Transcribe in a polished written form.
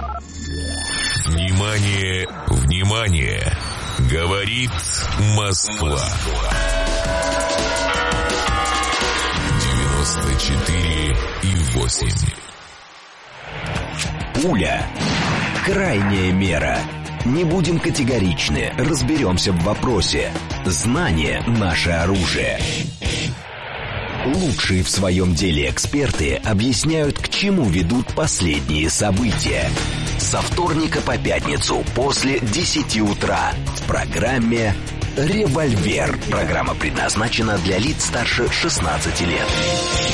Внимание, внимание! Говорит Москва. 94,8. Пуля. Крайняя мера. Не будем категоричны, разберемся в вопросе. Знание – наше оружие. Лучшие в своем деле эксперты объясняют, к чему ведут последние события. Со вторника по пятницу после 10 утра в программе «Револьвер». Программа предназначена для лиц старше 16 лет.